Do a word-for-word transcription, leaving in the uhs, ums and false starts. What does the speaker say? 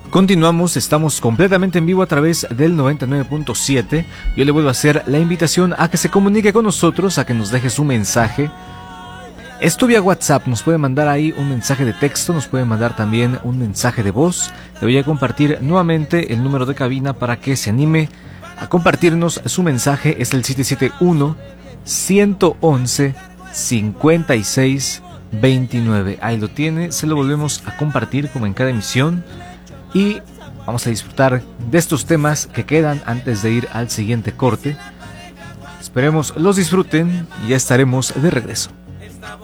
Continuamos, estamos completamente en vivo a través del noventa y nueve punto siete. Yo le vuelvo a hacer la invitación a que se comunique con nosotros, a que nos deje su mensaje. Esto vía WhatsApp, nos puede mandar ahí un mensaje de texto, nos puede mandar también un mensaje de voz. Le voy a compartir nuevamente el número de cabina para que se anime a compartirnos su mensaje. Es el siete siete uno, uno uno uno, cinco seis dos nueve. Ahí lo tiene, se lo volvemos a compartir como en cada emisión. Y vamos a disfrutar de estos temas que quedan antes de ir al siguiente corte. Esperemos los disfruten y ya estaremos de regreso.